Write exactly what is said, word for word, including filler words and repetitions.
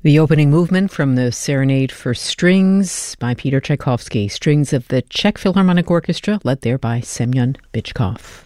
The opening movement from the Serenade for Strings by Peter Tchaikovsky, strings of the Czech Philharmonic Orchestra, led there by Semyon Bychkov.